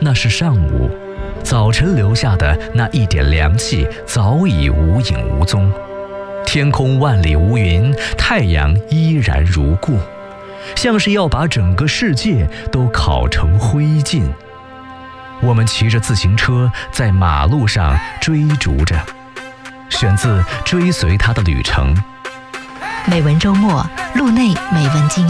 那是上午，早晨留下的那一点凉气早已无影无踪。天空万里无云，太阳依然如故，像是要把整个世界都烤成灰烬。我们骑着自行车在马路上追逐着，选自《追随他的旅程》。 美文周末，路内美文精